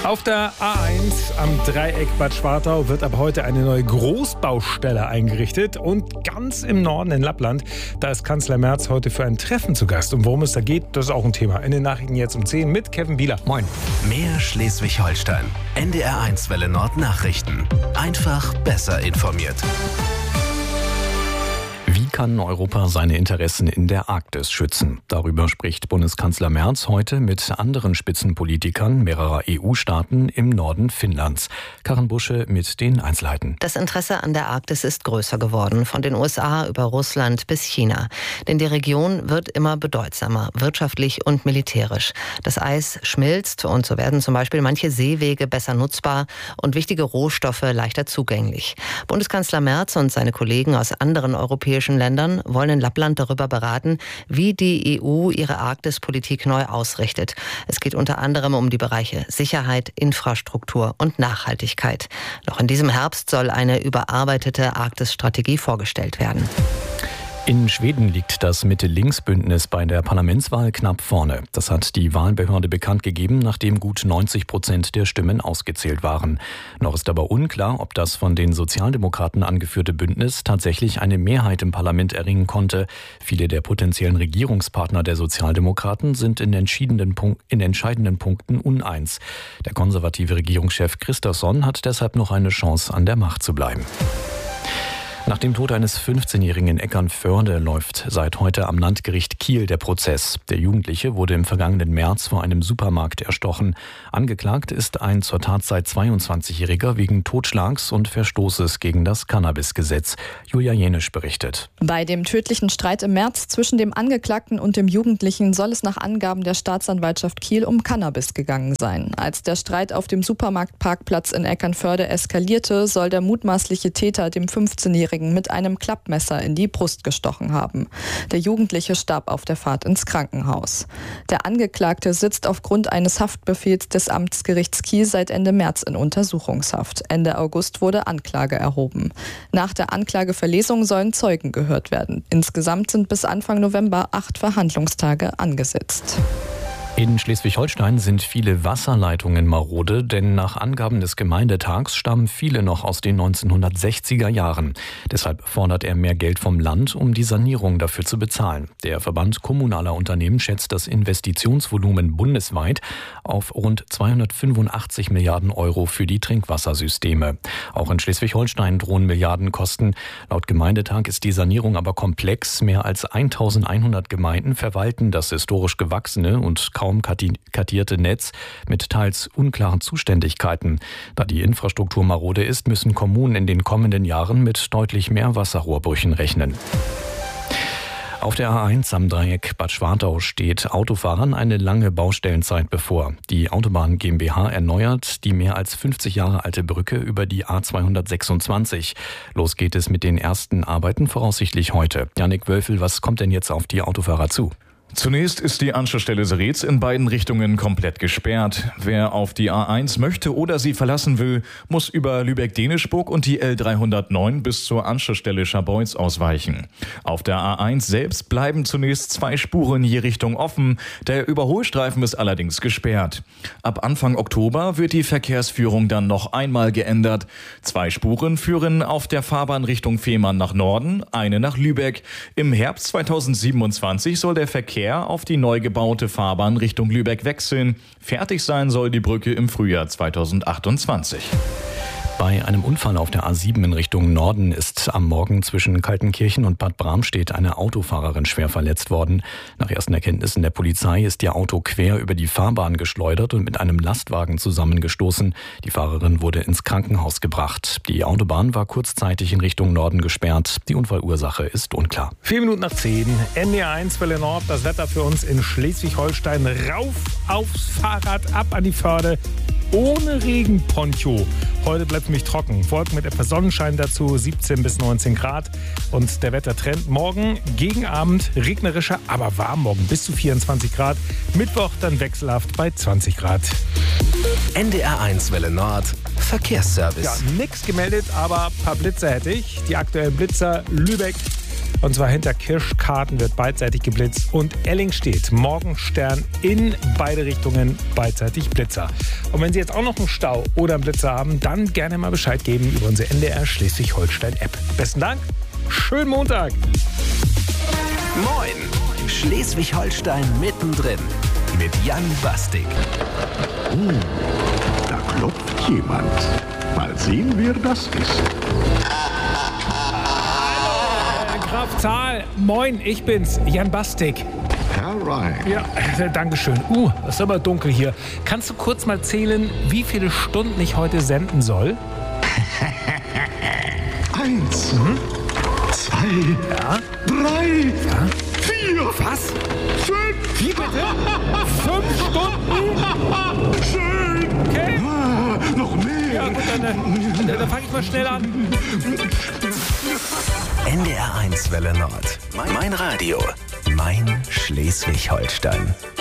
Auf der A1 am Dreieck Bad Schwartau wird ab heute eine neue Großbaustelle eingerichtet. Und ganz im Norden in Lappland, da ist Kanzler Merz heute für ein Treffen zu Gast. Und worum es da geht, das ist auch ein Thema. In den Nachrichten jetzt um 10 mit Kevin Bieler. Moin. Mehr Schleswig-Holstein. NDR1 Welle Nord Nachrichten. Einfach besser informiert. Wie kann Europa seine Interessen in der Arktis schützen? Darüber spricht Bundeskanzler Merz heute mit anderen Spitzenpolitikern mehrerer EU-Staaten im Norden Finnlands. Karin Busche mit den Einzelheiten. Das Interesse an der Arktis ist größer geworden, von den USA über Russland bis China. Denn die Region wird immer bedeutsamer, wirtschaftlich und militärisch. Das Eis schmilzt und so werden zum Beispiel manche Seewege besser nutzbar und wichtige Rohstoffe leichter zugänglich. Bundeskanzler Merz und seine Kollegen aus anderen europäischen Ländern wollen in Lappland darüber beraten, wie die EU ihre Arktispolitik neu ausrichtet. Es geht unter anderem um die Bereiche Sicherheit, Infrastruktur und Nachhaltigkeit. Noch in diesem Herbst soll eine überarbeitete Arktisstrategie vorgestellt werden. In Schweden liegt das Mitte-Links-Bündnis bei der Parlamentswahl knapp vorne. Das hat die Wahlbehörde bekannt gegeben, nachdem gut 90% der Stimmen ausgezählt waren. Noch ist aber unklar, ob das von den Sozialdemokraten angeführte Bündnis tatsächlich eine Mehrheit im Parlament erringen konnte. Viele der potenziellen Regierungspartner der Sozialdemokraten sind in entscheidenden Punkten uneins. Der konservative Regierungschef Kristersson hat deshalb noch eine Chance, an der Macht zu bleiben. Nach dem Tod eines 15-Jährigen in Eckernförde läuft seit heute am Landgericht Kiel der Prozess. Der Jugendliche wurde im vergangenen März vor einem Supermarkt erstochen. Angeklagt ist ein zur Tatzeit 22-Jähriger wegen Totschlags und Verstoßes gegen das Cannabisgesetz. Julia Jenisch berichtet. Bei dem tödlichen Streit im März zwischen dem Angeklagten und dem Jugendlichen soll es nach Angaben der Staatsanwaltschaft Kiel um Cannabis gegangen sein. Als der Streit auf dem Supermarktparkplatz in Eckernförde eskalierte, soll der mutmaßliche Täter dem 15-Jährigen mit einem Klappmesser in die Brust gestochen haben. Der Jugendliche starb auf der Fahrt ins Krankenhaus. Der Angeklagte sitzt aufgrund eines Haftbefehls des Amtsgerichts Kiel seit Ende März in Untersuchungshaft. Ende August wurde Anklage erhoben. Nach der Anklageverlesung sollen Zeugen gehört werden. Insgesamt sind bis Anfang November 8 Verhandlungstage angesetzt. In Schleswig-Holstein sind viele Wasserleitungen marode, denn nach Angaben des Gemeindetags stammen viele noch aus den 1960er Jahren. Deshalb fordert er mehr Geld vom Land, um die Sanierung dafür zu bezahlen. Der Verband kommunaler Unternehmen schätzt das Investitionsvolumen bundesweit auf rund 285 Milliarden Euro für die Trinkwassersysteme. Auch in Schleswig-Holstein drohen Milliardenkosten. Laut Gemeindetag ist die Sanierung aber komplex. Mehr als 1100 Gemeinden verwalten das historisch gewachsene und kaum kartierte Netz mit teils unklaren Zuständigkeiten. Da die Infrastruktur marode ist, müssen Kommunen in den kommenden Jahren mit deutlich mehr Wasserrohrbrüchen rechnen. Auf der A1 am Dreieck Bad Schwartau steht Autofahrern eine lange Baustellenzeit bevor. Die Autobahn GmbH erneuert die mehr als 50 Jahre alte Brücke über die A226. Los geht es mit den ersten Arbeiten voraussichtlich heute. Jannik Wölfel, was kommt denn jetzt auf die Autofahrer zu? Zunächst ist die Anschlussstelle Seretz in beiden Richtungen komplett gesperrt. Wer auf die A1 möchte oder sie verlassen will, muss über Lübeck-Denischburg und die L309 bis zur Anschlussstelle Scharbeutz ausweichen. Auf der A1 selbst bleiben zunächst 2 Spuren je Richtung offen. Der Überholstreifen ist allerdings gesperrt. Ab Anfang Oktober wird die Verkehrsführung dann noch einmal geändert. 2 Spuren führen auf der Fahrbahn Richtung Fehmarn nach Norden, eine nach Lübeck. Im Herbst 2027 soll der Verkehr auf die neu gebaute Fahrbahn Richtung Lübeck wechseln. Fertig sein soll die Brücke im Frühjahr 2028. Bei einem Unfall auf der A7 in Richtung Norden ist am Morgen zwischen Kaltenkirchen und Bad Bramstedt eine Autofahrerin schwer verletzt worden. Nach ersten Erkenntnissen der Polizei ist ihr Auto quer über die Fahrbahn geschleudert und mit einem Lastwagen zusammengestoßen. Die Fahrerin wurde ins Krankenhaus gebracht. Die Autobahn war kurzzeitig in Richtung Norden gesperrt. Die Unfallursache ist unklar. 4 Minuten nach 10. NDR1 Welle Nord. Das Wetter für uns in Schleswig-Holstein. Rauf aufs Fahrrad, ab an die Förde. Ohne Regenponcho. Heute bleibt es nämlich trocken. Wolken mit etwas Sonnenschein dazu, 17 bis 19 Grad. Und der Wettertrend morgen gegen Abend regnerischer, aber warm morgen bis zu 24 Grad. Mittwoch dann wechselhaft bei 20 Grad. NDR1 Welle Nord Verkehrsservice. Ja, nix gemeldet, aber ein paar Blitzer hätte ich. Die aktuellen Blitzer Lübeck Und zwar hinter Kirschkarten wird beidseitig geblitzt und Ellingstedt, Morgenstern in beide Richtungen beidseitig Blitzer. Und wenn Sie jetzt auch noch einen Stau oder einen Blitzer haben, dann gerne mal Bescheid geben über unsere NDR Schleswig-Holstein-App. Besten Dank, schönen Montag. Moin, Schleswig-Holstein mittendrin mit Jan Bastik. Da klopft jemand. Mal sehen, wer das ist. Graf Zahl, moin, ich bin's, Jan Bastik. Herr Ryan. Ja, dankeschön. Es ist aber dunkel hier. Kannst du kurz mal zählen, wie viele Stunden ich heute senden soll? 1, 2, 3, 4. Was? 5. Wie bitte? 5 Stunden? Schön. Okay. Noch mehr. Ja gut, dann fange ich mal schnell an. NDR 1 Welle Nord. Mein Radio. Mein Schleswig-Holstein.